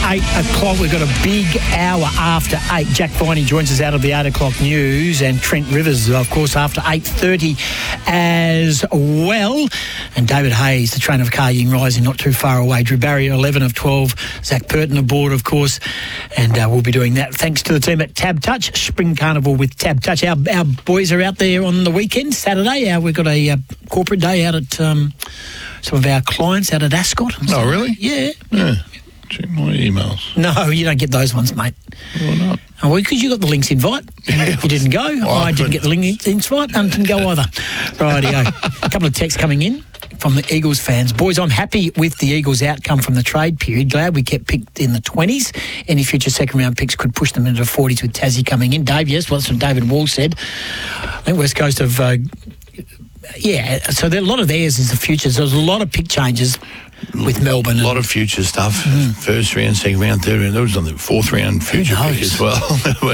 8 o'clock. We've got a big hour after 8. Jack Viney joins us out of the 8 o'clock news, and Trent Rivers, of course, after 8:30 as well. And David Hayes, the trainer of Car Ying Rising, not too far away. Drew Barry, 11 of 12. Zach Burton aboard, of course. And we'll be doing that thanks to the team at Tab Touch. Spring Carnival with Tab Touch. Our boys are out there on the weekend, Saturday. We've got a corporate day out at some of our clients out at Ascot. Oh, really? Yeah. Check my emails. No, you don't get those ones, mate. Why not? Oh, well, because you got the Links invite. Yeah. You didn't go. I didn't get the Links invite. I didn't go either. Rightio. A couple of texts coming in from the Eagles fans. Boys, I'm happy with the Eagles' outcome from the trade period. Glad we kept picked in the 20s. Any future second-round picks could push them into the 40s with Tassie coming in. Dave, yes, well, that's what David Wall said. I think West Coast have... so a lot of theirs is the futures. There's a lot of pick changes with Melbourne. A lot of future stuff. First round, second round, third round. There was on the fourth round future pick as well.